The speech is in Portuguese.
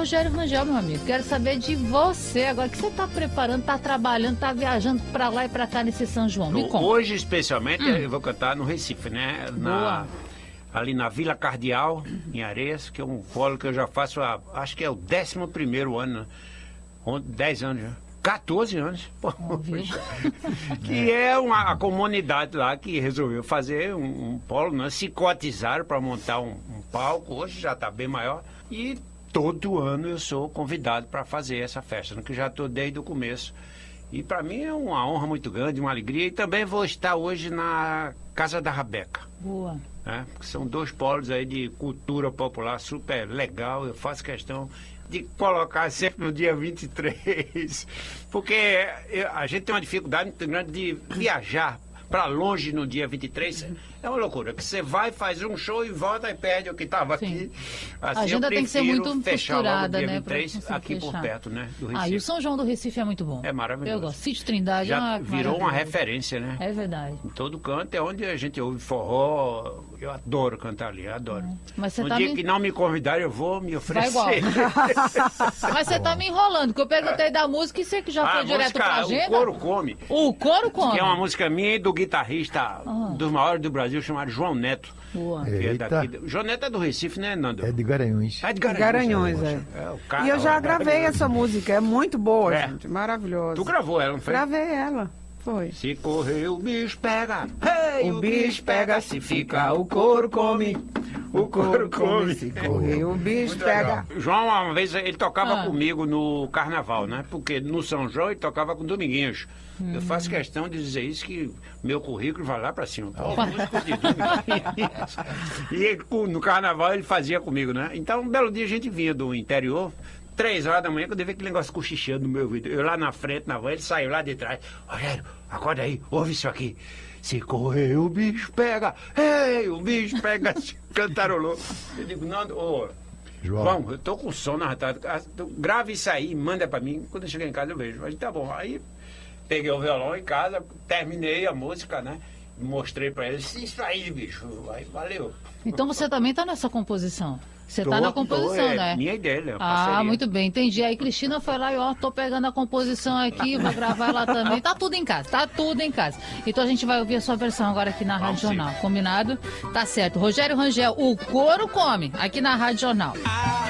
Rogério Rangel, meu amigo, quero saber de você agora. O que você tá preparando, tá trabalhando, tá viajando pra lá e pra cá nesse São João? Me conta. Hoje, especialmente, eu vou cantar no Recife, né? Ali na Vila Cardeal, em Areias, que é um polo que eu já faço acho que é o 11º ano, né? 10 anos já. 14 anos, pô, que é a comunidade lá que resolveu fazer um polo, né? Se cotizaram para montar um palco, hoje já está bem maior, e todo ano eu sou convidado para fazer essa festa, né? Que já estou desde o começo. E para mim é uma honra muito grande, uma alegria, e também vou estar hoje na Casa da Rabeca. Boa. Né? Que são 2 polos aí de cultura popular super legal, eu faço questão de colocar sempre no dia 23, porque a gente tem uma dificuldade muito grande de viajar para longe no dia 23. É uma loucura, que você vai, faz um show e volta e perde o que estava aqui. Assim, a agenda tem que ser muito costurada, dia né? 23, aqui por perto, né? Do Recife. E o São João do Recife é muito bom. É maravilhoso. Eu gosto. Sítio Trindade já virou uma referência, né? É verdade. Em todo canto é onde a gente ouve forró. Eu adoro cantar ali, adoro. Mas você dia que não me convidarem, eu vou me oferecer. Vai igual. Mas você tá me enrolando, que eu perguntei da música e você que já foi direto pra agenda. O Coro Come. O Coro Come. Que é uma música minha e do guitarrista dos maiores do Brasil, chamado João Neto. Boa. Que é daqui. João Neto é do Recife, né, Nando? É de Garanhuns. É de Garanhuns, é. E eu já gravei essa música, é muito boa, gente, maravilhosa. Tu gravou ela, não foi? Gravei ela, foi. Se correr o bicho pega, hey, o bicho pega, se fica o couro come. O couro come. Se correr o bicho pega. João, uma vez, ele tocava comigo no carnaval, né? Porque no São João ele tocava com Dominguinhos. Eu faço questão de dizer isso, que meu currículo vai lá pra cima. Músico de Dominguinhos. E ele, no carnaval ele fazia comigo, né? Então, um belo dia a gente vinha do interior, 3 horas da manhã, quando eu vi aquele negócio cochichando no meu ouvido. Eu lá na frente, na van, ele saiu lá de trás. Rogério, acorda aí, ouve isso aqui. Se correr o bicho pega, ei, o bicho pega, cantarolou. Eu digo, não, João, eu tô com sono arratado, grave isso aí, manda pra mim, quando eu chegar em casa eu vejo. Mas tá bom, aí peguei o violão em casa, terminei a música, né? Mostrei pra ele, isso aí, bicho, aí valeu. Então você também tá nessa composição? Você tá na composição, né? Minha ideia, muito bem, entendi. Aí Cristina foi lá e tô pegando a composição aqui, vou gravar lá também. Tá tudo em casa, tá tudo em casa. Então a gente vai ouvir a sua versão agora aqui na Rádio Jornal. Combinado? Tá certo. Rogério Rangel, o Coro Come, aqui na Rádio Jornal.